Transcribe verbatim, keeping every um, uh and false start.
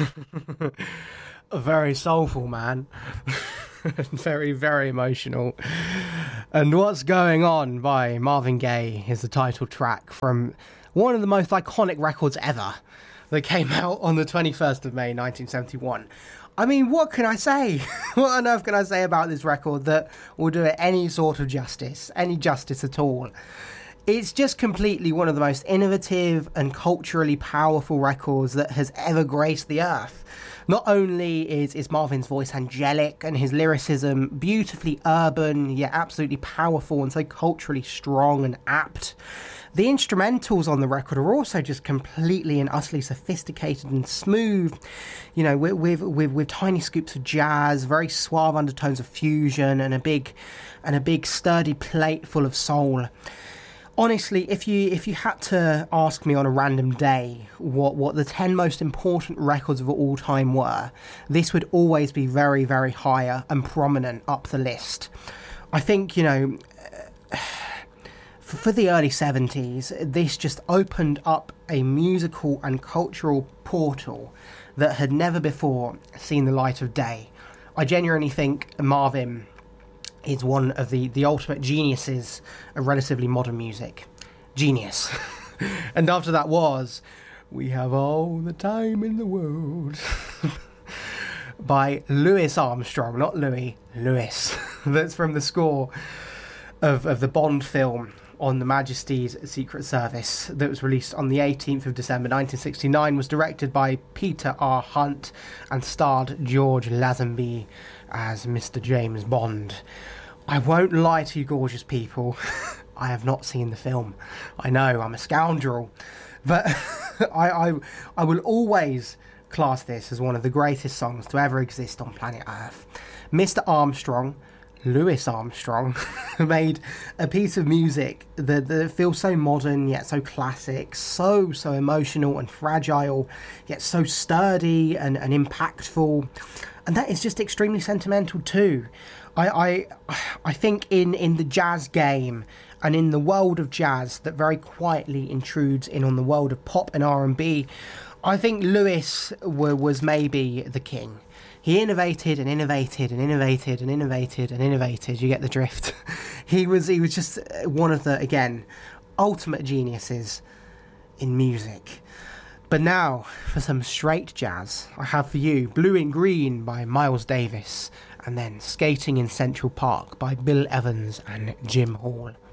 A very soulful man. Very, very emotional. And What's Going On by Marvin Gaye is the title track from one of the most iconic records ever that came out on the twenty-first of May nineteen seventy-one. I mean, what can I say? What on earth can I say about this record that will do it any sort of justice, any justice at all? It's just completely one of the most innovative and culturally powerful records that has ever graced the earth. Not only is, is Marvin's voice angelic and his lyricism beautifully urban, yet absolutely powerful and so culturally strong and apt, the instrumentals on the record are also just completely and utterly sophisticated and smooth, you know, with, with, with, with tiny scoops of jazz, very suave undertones of fusion, and a big, and a big sturdy plate full of soul. Honestly, if you if you had to ask me on a random day what, what the ten most important records of all time were, this would always be very, very higher and prominent up the list. I think, you know, for the early seventies, this just opened up a musical and cultural portal that had never before seen the light of day. I genuinely think Marvin is one of the, the ultimate geniuses of relatively modern music. Genius. And after that was We Have All the Time in the World by Louis Armstrong, not Louis, Louis. That's from the score of, of the Bond film on the Majesty's Secret Service that was released on the eighteenth of December nineteen sixty-nine, was directed by Peter R. Hunt and starred George Lazenby as Mister James Bond. I won't lie to you gorgeous people, I have not seen the film. I know, I'm a scoundrel, but I, I I will always class this as one of the greatest songs to ever exist on planet Earth. Mister Armstrong, Louis Armstrong, made a piece of music that, that feels so modern, yet so classic, so, so emotional and fragile, yet so sturdy and, and impactful. And that is just extremely sentimental too. I, I, I think in, in the jazz game and in the world of jazz that very quietly intrudes in on the world of pop and R and B, I think Louis w- was maybe the king. He innovated and innovated and innovated and innovated and innovated. You get the drift. He was he was just one of the, again, ultimate geniuses in music. But now, for some straight jazz, I have for you Blue in Green by Miles Davis, and then Skating in Central Park by Bill Evans and Jim Hall.